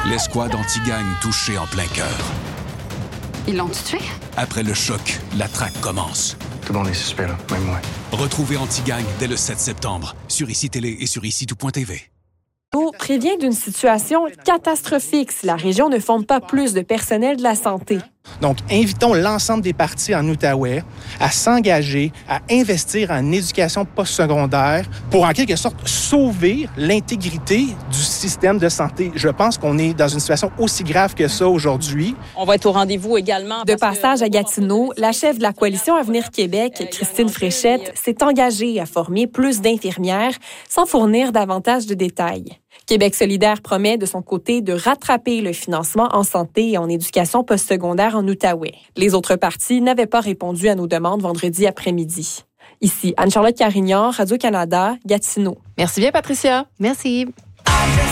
L'escouade anti-gang touchée en plein cœur. Ils l'ont tué? Après le choc, la traque commence. Tout le monde est suspect, là, même moi. Retrouvez Anti-Gang dès le 7 septembre sur ICI Télé et sur ICI-tout.tv. Prévient d'une situation catastrophique si la région ne forme pas plus de personnel de la santé. Donc, invitons l'ensemble des partis en Outaouais à s'engager, à investir en éducation postsecondaire pour, en quelque sorte, sauver l'intégrité du système de santé. Je pense qu'on est dans une situation aussi grave que ça aujourd'hui. On va être au rendez-vous également. De passage à Gatineau, la chef de la Coalition Avenir Québec, Christine Fréchette, s'est engagée à former plus d'infirmières sans fournir davantage de détails. Québec solidaire promet de son côté de rattraper le financement en santé et en éducation postsecondaire en Outaouais. Les autres partis n'avaient pas répondu à nos demandes vendredi après-midi. Ici, Anne-Charlotte Carignan, Radio-Canada, Gatineau. Merci bien, Patricia. Merci.